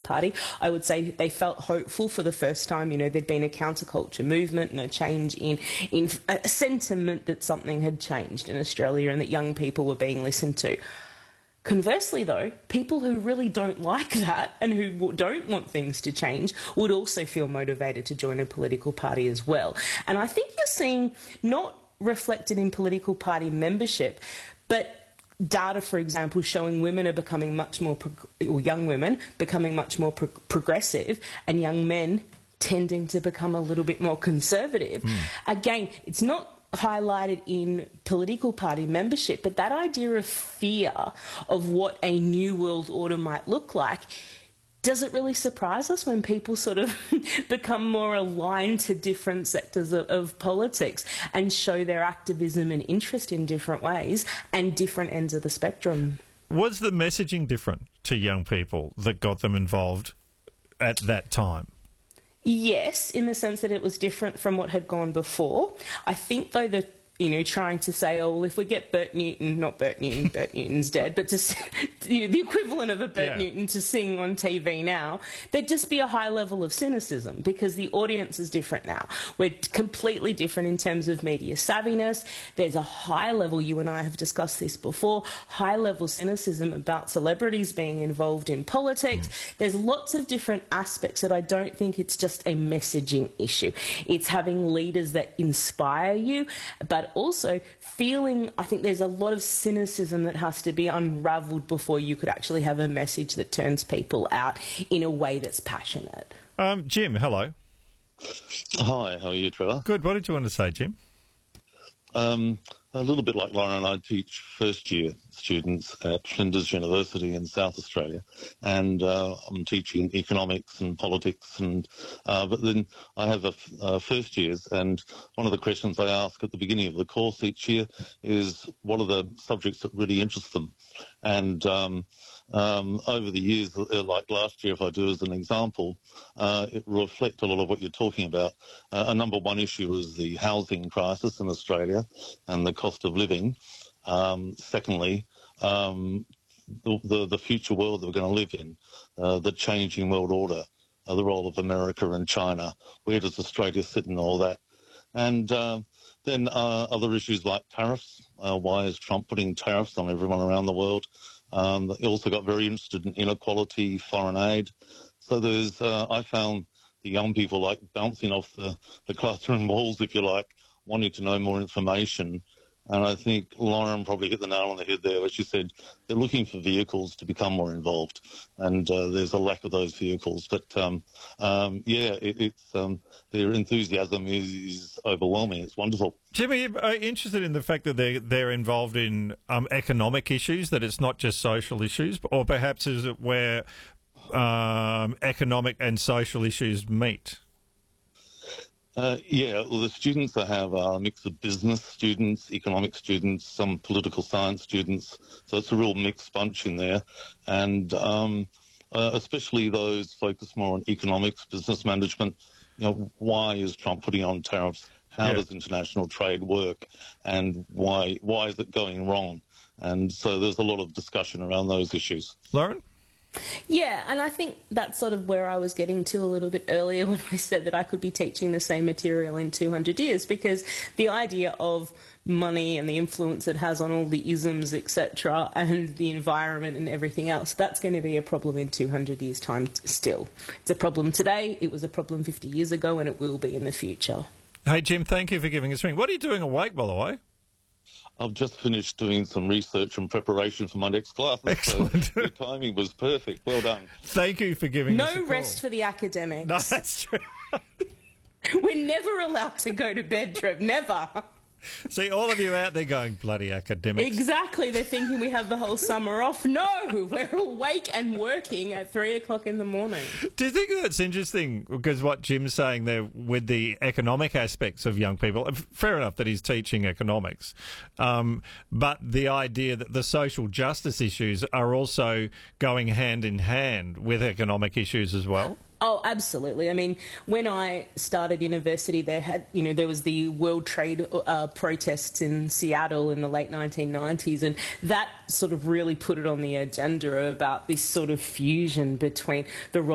Party. I would say they felt hopeful for the first time. There'd been a counterculture movement and a change in a sentiment that something had changed in Australia and that young people were being listened to. Conversely, though, people who really don't like that and who don't want things to change would also feel motivated to join a political party as well. And I think you're seeing not reflected in political party membership, but data, for example, showing women are becoming much more, or young women becoming much more progressive, and young men tending to become a little bit more conservative. Again, it's not highlighted in political party membership, but that idea of fear of what a new world order might look like, does it really surprise us when people sort of become more aligned to different sectors of politics and show their activism and interest in different ways and different ends of the spectrum? Was the messaging different to young people that got them involved at that time? Yes, in the sense that it was different from what had gone before. I think, though, that, trying to say, oh, well, if we get Bert Newton, not Bert Newton, Bert Newton's dead, but the equivalent of a Bert Newton to sing on TV now, there'd just be a high level of cynicism because the audience is different now. We're completely different in terms of media savviness. There's a high level, you and I have discussed this before, high level cynicism about celebrities being involved in politics. There's lots of different aspects that I don't think it's just a messaging issue. It's having leaders that inspire you, but also feeling, I think there's a lot of cynicism that has to be unravelled before you could actually have a message that turns people out in a way that's passionate. Jim, hello. Hi, how are you, Trevor? Good. What did you want to say, Jim? A little bit like Lauren, I teach first-year students at Flinders University in South Australia, and I'm teaching economics and politics, and but then I have first years, and one of the questions I ask at the beginning of the course each year is what are the subjects that really interest them, and over the years, like last year, if I do as an example, it reflects a lot of what you're talking about. A number one issue is the housing crisis in Australia and the cost of living. Secondly, the future world that we're going to live in, the changing world order, the role of America and China, where does Australia sit in all that? And then other issues like tariffs. Why is Trump putting tariffs on everyone around the world? He also got very interested in inequality, foreign aid. So there's, I found the young people like bouncing off the classroom walls, if you like, wanting to know more information. And I think Lauren probably hit the nail on the head there, where she said they're looking for vehicles to become more involved, and there's a lack of those vehicles. But their enthusiasm is overwhelming. It's wonderful. Jimmy, are you interested in the fact that they're involved in economic issues, that it's not just social issues, or perhaps is it where economic and social issues meet? Well, the students I have are a mix of business students, economic students, some political science students. So it's a real mixed bunch in there. And especially those focused more on economics, business management. Why is Trump putting on tariffs? How does international trade work? And why is it going wrong? And so there's a lot of discussion around those issues. Lauren? Yeah, and I think that's sort of where I was getting to a little bit earlier when I said that I could be teaching the same material in 200 years, because the idea of money and the influence it has on all the isms, etc., and the environment and everything else, that's going to be a problem in 200 years' time still. It's a problem today, it was a problem 50 years ago, and it will be in the future. Hey, Jim, thank you for giving us a ring. What are you doing awake, by the way? I've just finished doing some research and preparation for my next class. Excellent. So your timing was perfect. Well done. Thank you for giving us a call. No rest for the academics. No, that's true. We're never allowed to go to bed, Trev. Never. See, all of you out there going, bloody academics. Exactly. They're thinking we have the whole summer off. No, we're awake and working at 3 o'clock in the morning. Do you think that's interesting? Because what Jim's saying there with the economic aspects of young people, fair enough that he's teaching economics, but the idea that the social justice issues are also going hand in hand with economic issues as well? Oh, absolutely. I mean, when I started university, there was the World Trade protests in Seattle in the late 1990s, and that sort of really put it on the agenda about this sort of fusion between the